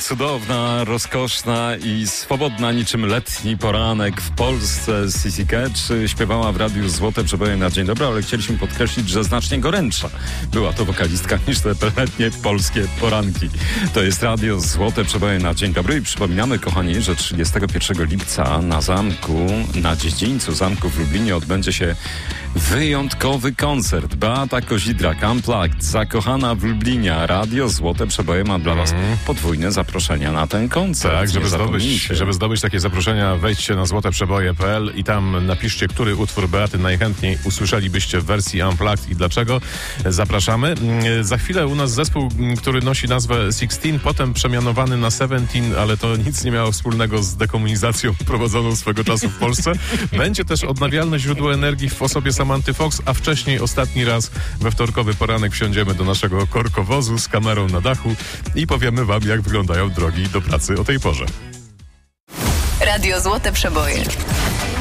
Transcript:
cudowna, rozkoszna i swobodna niczym letni poranek w Polsce. Sissy Catch śpiewała w radiu Złote Przeboje na dzień dobry, ale chcieliśmy podkreślić, że znacznie gorętsza była to wokalistka niż te letnie polskie poranki. To jest radio Złote Przeboje na dzień dobry i przypominamy, kochani, że 31 lipca na zamku, na dziedzińcu zamku w Lublinie odbędzie się wyjątkowy koncert. Beata Kozidrak, Unplugged, zakochana w Lublinie. Radio Złote Przeboje ma dla was podwójne zaproszenia na ten koncert. Tak, żeby zdobyć takie zaproszenia, wejdźcie na złoteprzeboje.pl i tam napiszcie, który utwór Beaty najchętniej usłyszelibyście w wersji Unplugged i dlaczego. Zapraszamy. Za chwilę u nas zespół, który nosi nazwę 16, potem przemianowany na 17, ale to nic nie miało wspólnego z dekomunizacją prowadzoną swego czasu w Polsce. Będzie też odnawialne źródło energii w osobie Samanty Fox, a wcześniej ostatni raz we wtorkowy poranek wsiądziemy do naszego korkowozu z kamerą na dachu i powiemy wam, jak wyglądają drogi do pracy o tej porze. Radio Złote Przeboje.